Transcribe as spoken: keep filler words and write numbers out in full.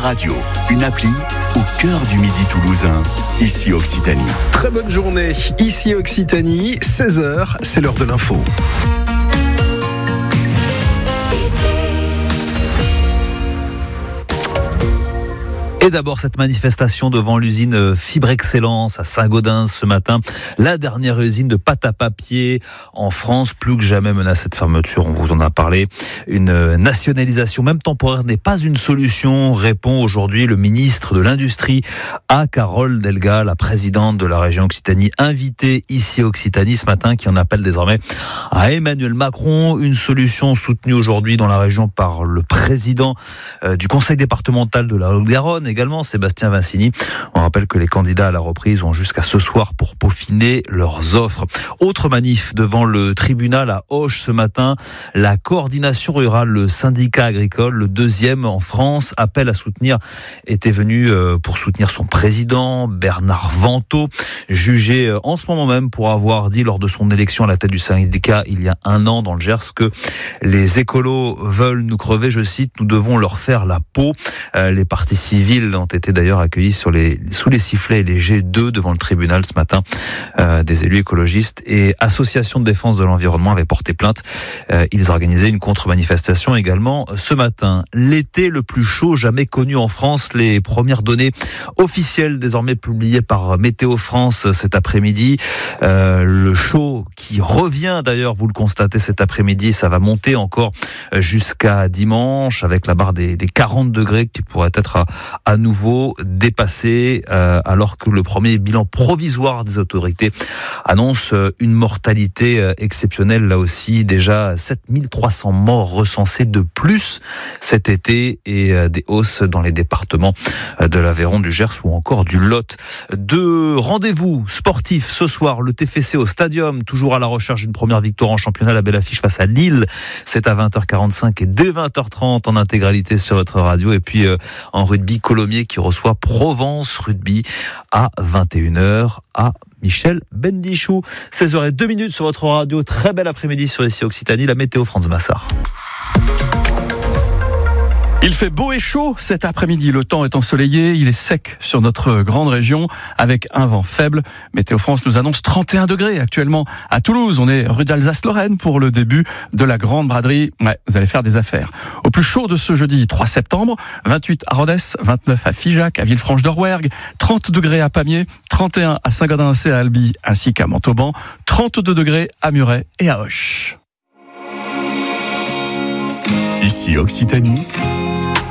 Radio, une appli au cœur du Midi toulousain, ici Occitanie. Très bonne journée, ici Occitanie, seize heures, c'est l'heure de l'info. Et d'abord, cette manifestation devant l'usine Fibre Excellence à Saint-Gaudens ce matin. La dernière usine de pâte à papier en France, plus que jamais menacée de fermeture. On vous en a parlé. Une nationalisation, même temporaire, n'est pas une solution, répond aujourd'hui le ministre de l'Industrie à Carole Delga, la présidente de la région Occitanie, invitée ici à Occitanie ce matin, qui en appelle désormais à Emmanuel Macron. Une solution soutenue aujourd'hui dans la région par le président du conseil départemental de la Haute-Garonne, également Sébastien Vincini. On rappelle que les candidats à la reprise ont jusqu'à ce soir pour peaufiner leurs offres. Autre manif devant le tribunal à Auch ce matin. La coordination rurale, le syndicat agricole, le deuxième en France, appelle à soutenir, était venu pour soutenir son président Bernard Vantaux, jugé en ce moment même pour avoir dit lors de son élection à la tête du syndicat il y a un an dans le Gers que les écolos veulent nous crever, je cite, nous devons leur faire la peau. Les partis civils ont été d'ailleurs accueillis sur les, sous les sifflets et les G deux devant le tribunal ce matin. Euh, des élus écologistes et associations de défense de l'environnement avaient porté plainte. Euh, ils organisaient une contre-manifestation également ce matin. L'été le plus chaud jamais connu en France. Les premières données officielles désormais publiées par Météo France cet après-midi. Euh, le chaud qui revient d'ailleurs, vous le constatez cet après-midi, ça va monter encore jusqu'à dimanche avec la barre des, des quarante degrés qui pourrait être à, à nouveau dépassé euh, alors que le premier bilan provisoire des autorités annonce une mortalité euh, exceptionnelle. Là aussi, déjà sept mille trois cents morts recensés de plus cet été et euh, des hausses dans les départements euh, de l'Aveyron, du Gers ou encore du Lot. Deux rendez-vous sportifs ce soir, le T F C au Stadium, toujours à la recherche d'une première victoire en championnat. La belle affiche face à Lille, c'est à vingt heures quarante-cinq et dès vingt heures trente en intégralité sur votre radio. Et puis euh, en rugby, Colomiers qui reçoit Provence Rugby à vingt et une heures à Michel Bendichou. seize heures zéro deux minutes sur votre radio. Très bel après-midi sur ici Occitanie. La météo, Franz Massard. Il fait beau et chaud cet après-midi. Le temps est ensoleillé, il est sec sur notre grande région avec un vent faible. Météo France nous annonce trente et un degrés actuellement à Toulouse. On est rue d'Alsace-Lorraine pour le début de la grande braderie. Ouais, vous allez faire des affaires. Au plus chaud de ce jeudi trois septembre, vingt-huit à Rodez, vingt-neuf à Figeac, à Villefranche-d'Orwergue, trente degrés à Pamiers, trente et un à Saint-Gaudens et à Albi, ainsi qu'à Montauban, trente-deux degrés à Muret et à Auch. Ici Occitanie,